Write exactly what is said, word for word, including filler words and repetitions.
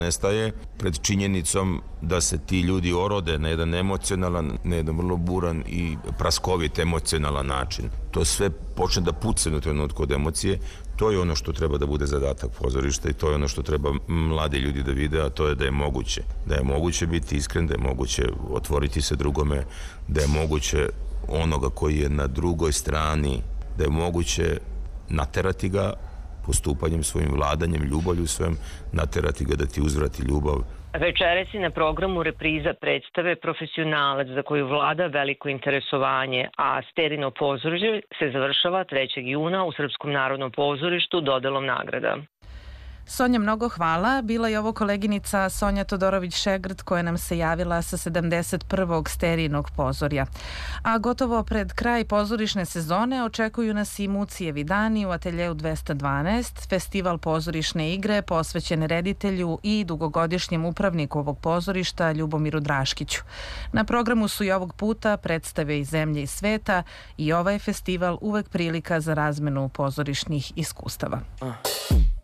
Nestaje pred činjenicom da se ti ljudi orode na jedan emocionalan, na jedan vrlo buran i praskovit emocionalan način. To sve počne da puca u trenutku od emocije. To je ono što treba da bude zadatak pozorišta i to je ono što treba mladi ljudi da vide, a to je da je moguće. Da je moguće biti iskren, da je moguće otvoriti se drugome, da je moguće onoga koji je na drugoj strani, da je moguće naterati ga postupanjem svojim, vladanjem, ljubavlju svojom, naterati ga da ti uzvrati ljubav. Večeras je na programu repriza predstave Profesionalac za koju vlada veliko interesovanje, a Sterino pozorište se završava trećeg juna u Srpskom narodnom pozorištu dodelom nagrada. Sonja, mnogo hvala. Bila je ovo koleginica Sonja Todorović-Šegrt koja nam se javila sa sedamdeset prvog Sterinog pozorja. A gotovo pred kraj pozorišne sezone očekuju nas i Mucijevi dani u ateljeu dvesta dvanaest, festival pozorišne igre posvećen reditelju i dugogodišnjem upravniku ovog pozorišta Ljubomiru Draškiću. Na programu su i ovog puta predstave iz zemlje i sveta i ovaj festival uvek prilika za razmenu pozorišnih iskustava.